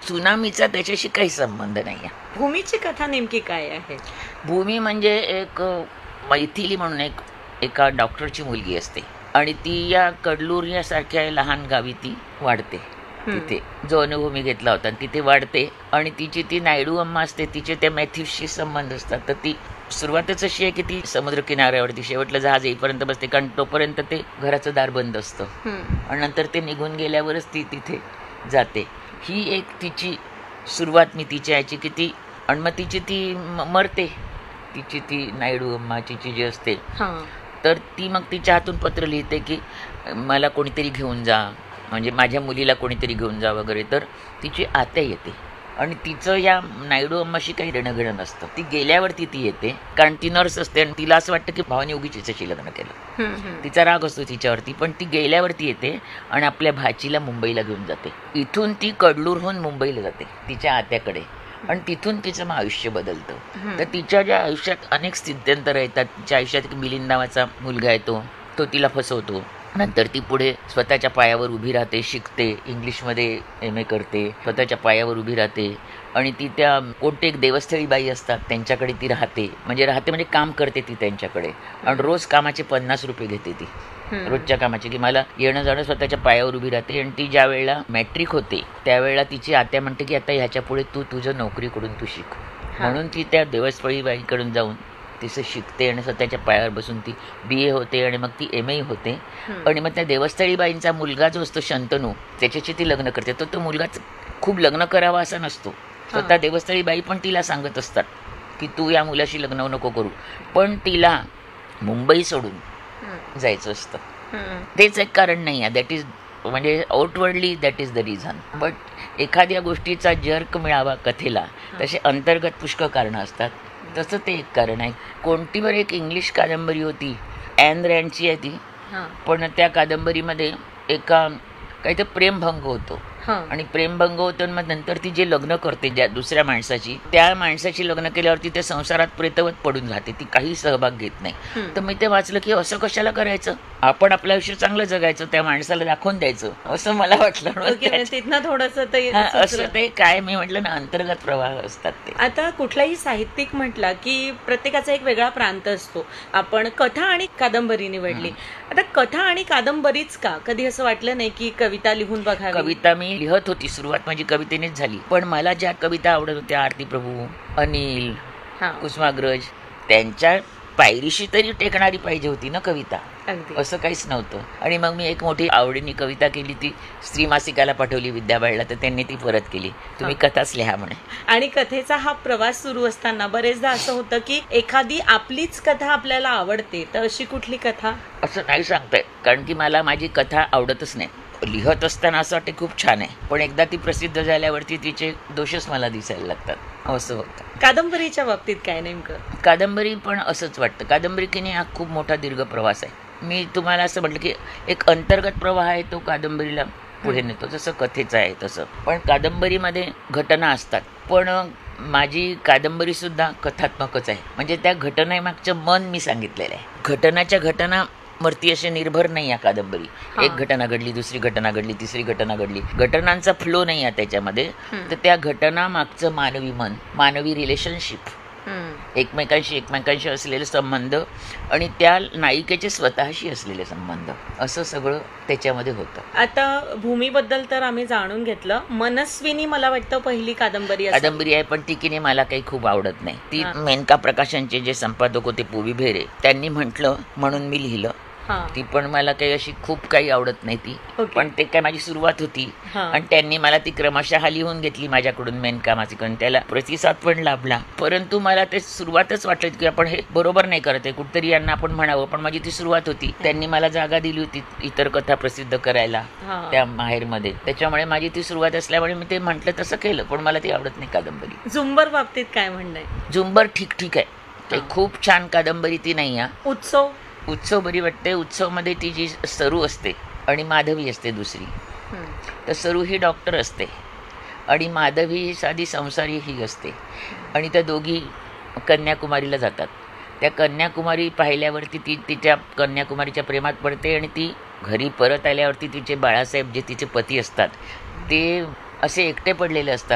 त्सुनामीचा त्याच्याशी काही संबंध नाही आहे. भूमीची कथा नेमकी काय आहे? भूमी म्हणजे एक मैथिली म्हणून एका डॉक्टरची मुलगी असते आणि ती या कडलूर यासारख्या लहान गावी ती वाढते. तिथे जो अनुभव मी घेतला होता तिथे वाढते आणि तिची ती नायडू अम्मा असते, तिचे त्या मॅथ्यूसशी संबंध असतात. तर ती सुरुवातच अशी आहे की ती समुद्र किनाऱ्यावरती शेवटलं जहाज येईपर्यंत बसते, कारण तोपर्यंत ते घराचं दार बंद असतं आणि नंतर ते निघून गेल्यावरच ती तिथे जाते. ही एक तिची सुरुवात मी तिच्या याची की ती आणि मग तिची ती मरते, तिची ती नायडू अम्माची जी असते. तर ती मग तिच्या हातून पत्र लिहिते की मला कोणीतरी घेऊन जा, म्हणजे माझ्या मुलीला कोणीतरी घेऊन जा वगैरे. तर तिची आत्या येते आणि तिचं या नायडू अम्माशी काही देणंघेणं नसतं. ती गेल्यावरती ती येते, कारण ती नर्स असते आणि तिला असं वाटतं की भावाने उगीच हिच्याशी लग्न केलं. तिचा राग असतो तिच्यावरती, पण ती गेल्यावरती येते आणि आपल्या भाचीला मुंबईला घेऊन जाते. इथून ती कडलूरहून मुंबईला जाते तिच्या आत्याकडे आणि तिथून तिचं मग आयुष्य बदलतं. तर तिच्या ज्या आयुष्यात अनेक स्थित्यंतर येतात. तिच्या आयुष्यात एक मिलिंद नावाचा मुलगा येतो, तो तिला फसवतो. नंतर ती पुढे स्वतःच्या पायावर उभी राहते, शिकते, इंग्लिशमध्ये MA करते, स्वतःच्या पायावर उभी राहते आणि ती त्या कोणते एक देवस्थळी बाई असतात त्यांच्याकडे ती राहते म्हणजे काम करते ती त्यांच्याकडे आणि रोज कामाचे 50 रुपये घेते ती, रोजच्या कामाचे, की मला येणं जाणं स्वतःच्या पायावर उभी राहते. आणि ती ज्या वेळेला मॅट्रिक होते त्यावेळेला तिची आत्या म्हणते की आता ह्याच्या पुढे तू तुझ्या नोकरीकडून तू शिक, म्हणून ती त्या देवस्थळी बाईकडून जाऊन तिचं शिकते आणि स्वतःच्या पायावर बसून ती BA होते आणि मग ती MA होते. आणि मग त्या देवस्थळी बाईंचा मुलगा जो असतो शंतनू, त्याच्याशी ती लग्न करते. तो मुलगाच खूप लग्न करावा असा नसतो. स्वतः देवस्थळी बाई पण तिला सांगत असतात की तू या मुलाशी लग्न नको करू, पण तिला मुंबई सोडून जायचं असतं. तेच एक कारण नाही आहे, दॅट इज म्हणजे outwardly that is the reason. But एखाद्या गोष्टीचा जर्क मिळावा कथेला तसे अंतर्गत पुष्कळ कारणं असतात. तसं ते एक कारण आहे. कोणती बरं एक इंग्लिश कादंबरी होती, ॲन रँडची आहे ती, पण त्या कादंबरीमध्ये एका काही तर प्रेमभंग होतो आणि प्रेमभंग होतो आणि मग नंतर ती जे लग्न करते ज्या दुसऱ्या माणसाची, त्या माणसाची लग्न केल्यावरती त्या संसारात प्रेतवत पडून राहते, ती काही सहभाग घेत नाही. तर मी ते वाचलं की असं कशाला करायचं, आपण आपलं आयुष्य चांगलं जगायचं, त्या माणसाला दाखवून द्यायचं असं मला वाटलं. तिथनं थोडंसं असं ते काय मी म्हटलं ना, अंतर्गत प्रवाह असतात ते. आता कुठलाही साहित्यिक म्हटला की प्रत्येकाचा एक वेगळा प्रांत असतो. आपण कथा आणि कादंबरी निवडली. आता कथा आणि कादंबरीच का, कधी असं वाटलं नाही की कविता लिहून बघा? कविता मी लिहत होती, सुरुवात माझी कवितेनेच झाली, पण मला ज्या कविता आवडत होत्या, आरती प्रभू, अनिल, कुसुमाग्रज, त्यांच्या पायरीशी तरी टेकणारी पाहिजे होती ना कविता, असं काहीच नव्हतं. आणि मग मी एक मोठी आवडीने कविता केली, ती स्त्री मासिकाला पाठवली विद्याबाळला, तर त्यांनी ती परत केली, तुम्ही कथाच लिहा म्हणे. आणि कथेचा हा प्रवास सुरू असताना बरेचदा असं होतं की एखादी आपलीच कथा आपल्याला आवडते, तर अशी कुठली कथा? असं नाही सांगताय, कारण की मला माझी कथा आवडतच नाही. लिहत असताना असं वाटते खूप छान आहे, पण एकदा ती प्रसिद्ध झाल्यावरती तिचे दोषच मला दिसायला लागतात, असं होतं. कादंबरीच्या बाबतीत काय नेमकं? कादंबरी पण असंच वाटतं. कादंबरी की नाही, हा खूप मोठा दीर्घ प्रवास आहे. मी तुम्हाला असं म्हटलं की एक अंतर्गत प्रवाह आहे, तो कादंबरीला पुढे नेतो, जसं कथेचं आहे तसं. पण कादंबरीमध्ये घटना असतात, पण माझी कादंबरी सुद्धा कथात्मकच आहे. म्हणजे त्या घटनेमागचं मन मी सांगितलेलं आहे. घटना वरती असे निर्भर नाही या कादंबरी. एक घटना घडली, दुसरी घटना घडली, तिसरी घटना घडली, घटनांचा फ्लो नाही आहे त्याच्यामध्ये. तर त्या घटना मागचं मानवी मन, मानवी रिलेशनशिप, एकमेकांशी असलेले संबंध आणि त्या नायिकेचे स्वतःशी असलेले संबंध, असं सगळं त्याच्यामध्ये होतं. आता भूमीबद्दल तर आम्ही जाणून घेतलं. मनस्विनी मला वाटतं पहिली कादंबरी आहे, पण ती की नाही मला काही खूप आवडत नाही. ती मेनका प्रकाशनचे जे संपादक होते पुवी भेरे, त्यांनी म्हटलं म्हणून मी लिहिलं. ती पण मला काही अशी खूप काही आवडत नाही ती, पण ते काय माझी सुरुवात होती आणि त्यांनी मला ती क्रमशः लिहून घेतली माझ्याकडून, मेनका मासिकातून. त्याला प्रतिसाद पण लाभला, परंतु मला ते सुरुवातच वाटलं की आपण हे बरोबर नाही करत आहे, कुठतरी यांना आपण म्हणावं. पण माझी ती सुरुवात होती, त्यांनी मला जागा दिली होती इतर कथा प्रसिद्ध करायला त्या माहेरमध्ये, त्याच्यामुळे माझी ती सुरुवात असल्यामुळे मी ते म्हटलं तसं केलं. पण मला ती आवडत नाही कादंबरी. झुंबर बाबतीत काय म्हणणं आहे? झुंबर ठीक आहे, ते खूप छान कादंबरी ती नाही आहे. उत्सव बरी वाटते. उत्सवमध्ये ती जी सरू असते आणि माधवी असते दुसरी, तर सरू ही डॉक्टर असते आणि माधवी ही साधी संसारी ही असते आणि त्या दोघी कन्याकुमारीला जातात. त्या कन्याकुमारी पाहिल्यावरती ती तिच्या कन्याकुमारीच्या प्रेमात पडते आणि ती घरी परत आल्यावरती तिचे बाळासाहेब जे तिचे पती असतात ते असे एकटे पडलेले असतात.